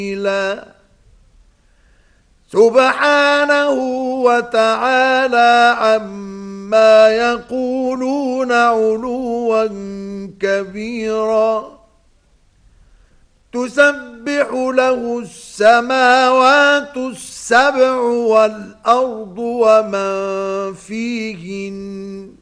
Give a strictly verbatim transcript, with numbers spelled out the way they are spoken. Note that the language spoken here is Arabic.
سبحانه وتعالى عما يقولون علوا كبيرا تسبح له السماوات السبع والأرض ومن فيهن